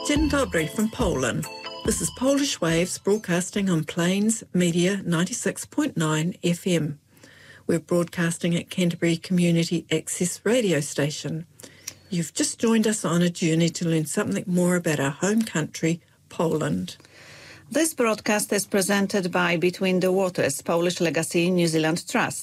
Dzień dobry from Poland. This is Polish Waves broadcasting on Plains Media 96.9 FM. We're broadcasting at Canterbury Community Access Radio Station. You've just joined us on a journey to learn something more about our home country, Poland. This broadcast is presented by Between the Waters, Polish Legacy New Zealand Trust.